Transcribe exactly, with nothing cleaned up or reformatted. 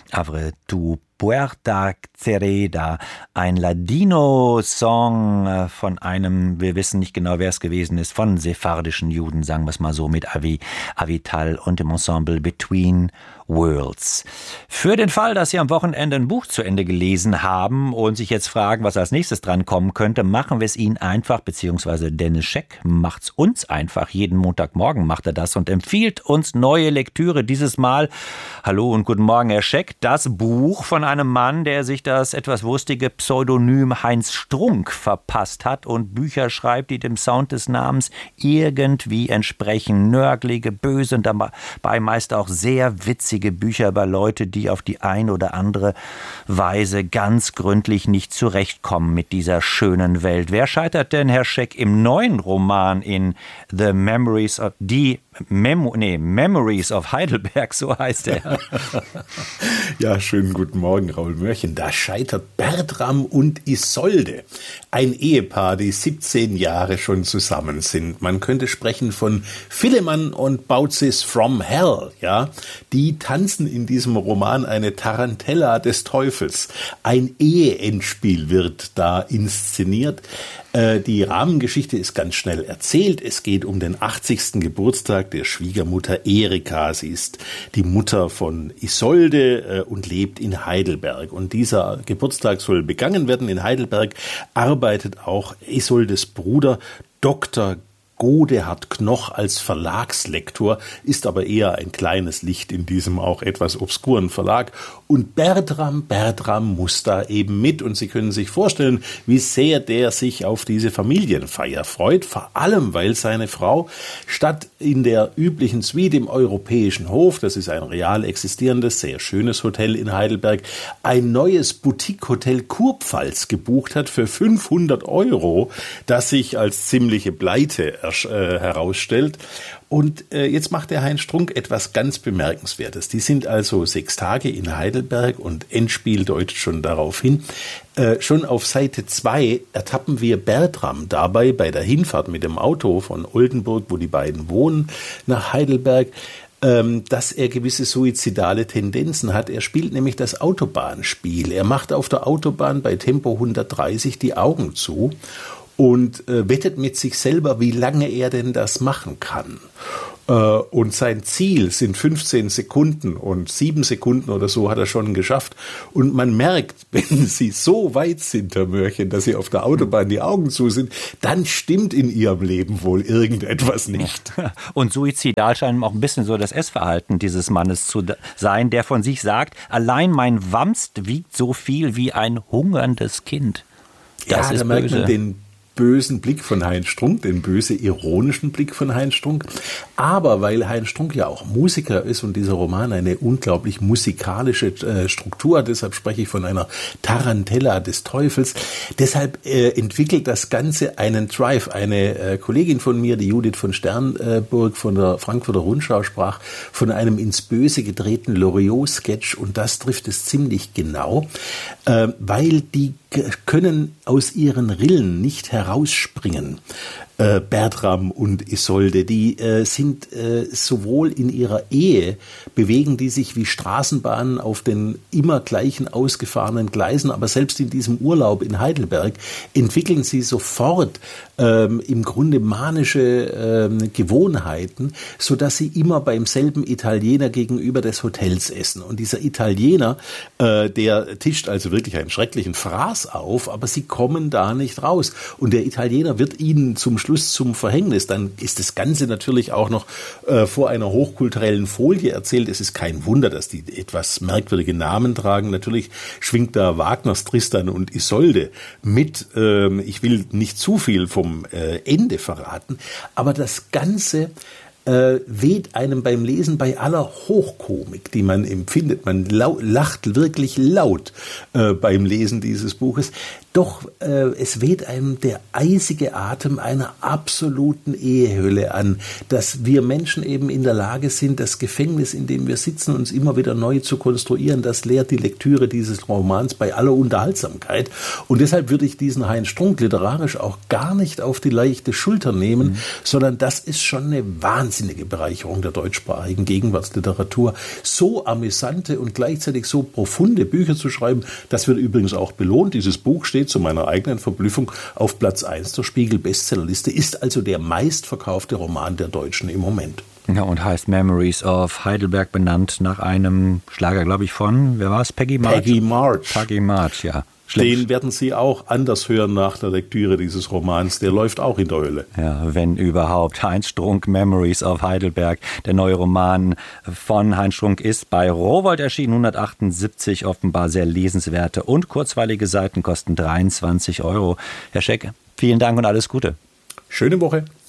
Abre tu Puerta Cereda, ein Ladino-Song von einem, wir wissen nicht genau, wer es gewesen ist, von sephardischen Juden, sagen wir es mal so, mit Avi, Avital und dem Ensemble Between Worlds. Für den Fall, dass Sie am Wochenende ein Buch zu Ende gelesen haben und sich jetzt fragen, was als nächstes dran kommen könnte, machen wir es Ihnen einfach, beziehungsweise Dennis Scheck macht's uns einfach. Jeden Montagmorgen macht er das und empfiehlt uns neue Lektüre. Dieses Mal, hallo und guten Morgen, Herr Scheck, das Buch von einem Mann, der sich das etwas wurstige Pseudonym Heinz Strunk verpasst hat und Bücher schreibt, die dem Sound des Namens irgendwie entsprechen. Nörglige, böse und dabei meist auch sehr witzige Bücher über Leute, die auf die eine oder andere Weise ganz gründlich nicht zurechtkommen mit dieser schönen Welt. Wer scheitert denn, Herr Scheck, im neuen Roman in The Memories of die Memo, nee, Memories of Heidelberg, so heißt er. Ja, schönen guten Morgen, Raul Mörchen. Da scheitert Bertram und Isolde, ein Ehepaar, die siebzehn Jahre schon zusammen sind. Man könnte sprechen von Philemon und Baucis from Hell, ja. Die tanzen in diesem Roman eine Tarantella des Teufels. Ein Eheendspiel wird da inszeniert. Die Rahmengeschichte ist ganz schnell erzählt. Es geht um den achtzigsten Geburtstag der Schwiegermutter Erika. Sie ist die Mutter von Isolde und lebt in Heidelberg. Und dieser Geburtstag soll begangen werden. In Heidelberg arbeitet auch Isoldes Bruder Doktor Godehard Knoch als Verlagslektor, ist aber eher ein kleines Licht in diesem auch etwas obskuren Verlag. Und Bertram, Bertram muss da eben mit. Und Sie können sich vorstellen, wie sehr der sich auf diese Familienfeier freut. Vor allem, weil seine Frau statt in der üblichen Suite im Europäischen Hof, das ist ein real existierendes, sehr schönes Hotel in Heidelberg, ein neues Boutique-Hotel Kurpfalz gebucht hat für fünfhundert Euro, das sich als ziemliche Pleite herausstellt. Und äh, jetzt macht der Heinz Strunk etwas ganz Bemerkenswertes. Die sind also sechs Tage in Heidelberg und Endspiel deutet schon darauf hin. Äh, schon auf Seite zwei ertappen wir Bertram dabei bei der Hinfahrt mit dem Auto von Oldenburg, wo die beiden wohnen, nach Heidelberg, ähm, dass er gewisse suizidale Tendenzen hat. Er spielt nämlich das Autobahnspiel. Er macht auf der Autobahn bei Tempo hundertdreißig die Augen zu und äh, wettet mit sich selber, wie lange er denn das machen kann. Äh, und sein Ziel sind fünfzehn Sekunden und sieben Sekunden oder so hat er schon geschafft. Und man merkt, wenn Sie so weit sind, Herr Mörchen, dass Sie auf der Autobahn die Augen zu sind, dann stimmt in Ihrem Leben wohl irgendetwas nicht. Und suizidal scheint auch ein bisschen so das Essverhalten dieses Mannes zu sein, der von sich sagt, allein mein Wamst wiegt so viel wie ein hungerndes Kind. Das ja, ist da merkt böse. Man den bösen Blick von Heinz Strunk, den böse ironischen Blick von Heinz Strunk. Aber weil Heinz Strunk ja auch Musiker ist und dieser Roman eine unglaublich musikalische äh, Struktur hat, deshalb spreche ich von einer Tarantella des Teufels, deshalb äh, entwickelt das Ganze einen Drive. Eine äh, Kollegin von mir, die Judith von Sternburg von der Frankfurter Rundschau, sprach von einem ins Böse gedrehten Loriot-Sketch und das trifft es ziemlich genau, äh, weil die können aus ihren Rillen nicht herausspringen. Äh, Bertram und Isolde, die äh, sind äh, sowohl in ihrer Ehe, bewegen die sich wie Straßenbahnen auf den immer gleichen ausgefahrenen Gleisen, aber selbst in diesem Urlaub in Heidelberg entwickeln sie sofort ähm, im Grunde manische ähm, Gewohnheiten, sodass sie immer beim selben Italiener gegenüber des Hotels essen. Und dieser Italiener, äh, der tischt also wirklich einen schrecklichen Fraß auf, aber sie kommen da nicht raus. Und der Italiener wird ihnen zum Schluss zum Verhängnis. Dann ist das Ganze natürlich auch noch äh, vor einer hochkulturellen Folie erzählt. Es ist kein Wunder, dass die etwas merkwürdige Namen tragen. Natürlich schwingt da Wagners Tristan und Isolde mit. Ähm, ich will nicht zu viel vom äh, Ende verraten, aber das Ganze Äh, weht einem beim Lesen bei aller Hochkomik, die man empfindet. Man lau- lacht wirklich laut äh, beim Lesen dieses Buches. Doch äh, es weht einem der eisige Atem einer absoluten Ehehölle an, dass wir Menschen eben in der Lage sind, das Gefängnis, in dem wir sitzen, uns immer wieder neu zu konstruieren. Das lehrt die Lektüre dieses Romans bei aller Unterhaltsamkeit. Und deshalb würde ich diesen Heinz Strunk literarisch auch gar nicht auf die leichte Schulter nehmen, mhm. sondern das ist schon eine wahnsinnige wahnsinnige Bereicherung der deutschsprachigen Gegenwartsliteratur, so amüsante und gleichzeitig so profunde Bücher zu schreiben. Das wird übrigens auch belohnt. Dieses Buch steht zu meiner eigenen Verblüffung auf Platz eins der Spiegel-Bestsellerliste, ist also der meistverkaufte Roman der Deutschen im Moment. Ja, und heißt Memories of Heidelberg, benannt nach einem Schlager, glaube ich, von, wer war es? Peggy March? Peggy March. Peggy March, ja. Schlimm. Den werden Sie auch anders hören nach der Lektüre dieses Romans. Der läuft auch in der Hölle. Ja, wenn überhaupt. Heinz Strunk, Memories of Heidelberg. Der neue Roman von Heinz Strunk ist bei Rowohlt erschienen. hundertachtundsiebzig, offenbar sehr lesenswerte und kurzweilige Seiten kosten dreiundzwanzig Euro. Herr Scheck, vielen Dank und alles Gute. Schöne Woche.